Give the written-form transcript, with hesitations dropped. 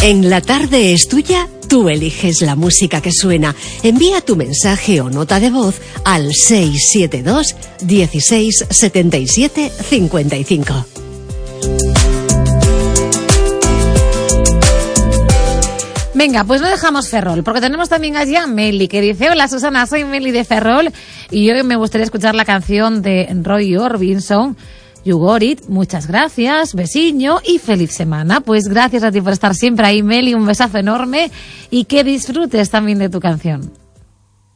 En La Tarde es Tuya, tú eliges la música que suena. Envía tu mensaje o nota de voz al 672 16 77 55. Venga, pues no dejamos Ferrol, porque tenemos también allí a Meli, que dice: hola Susana, soy Meli de Ferrol y hoy me gustaría escuchar la canción de Roy Orbison, You Got It. Muchas gracias, besiño y feliz semana. Pues gracias a ti por estar siempre ahí, Meli, un besazo enorme y que disfrutes también de tu canción.